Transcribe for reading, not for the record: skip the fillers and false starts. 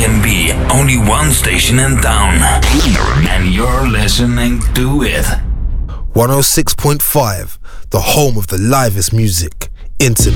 can be only one station in town, and you're listening to it. 106.5, the home of the livest music, internet.